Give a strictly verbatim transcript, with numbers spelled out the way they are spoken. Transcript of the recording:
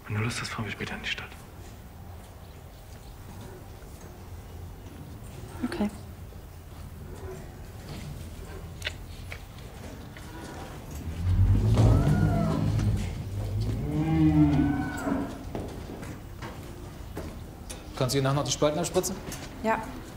Wenn du Lust hast, fahren wir später in die Stadt. Okay. Kannst du ihr nachher noch die Spalten abspritzen? Ja.